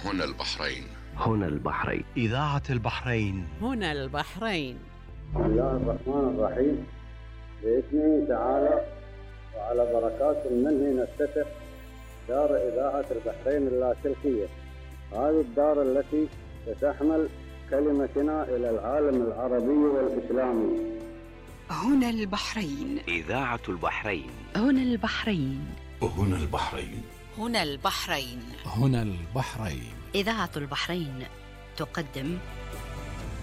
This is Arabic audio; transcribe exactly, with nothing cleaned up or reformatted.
هنا البحرين. هنا البحرين. إذاعة البحرين. هنا البحرين. بسم الله الرحمن الرحيم. باسمه تعالى وعلى بركات منه نفتتح دار إذاعة البحرين اللاسلكية. هذه الدار التي ستحمل كلمتنا إلى العالم العربي والإسلامي. هنا البحرين. إذاعة البحرين. هنا البحرين. هنا البحرين. هنا البحرين. هنا البحرين. إذاعة البحرين تقدم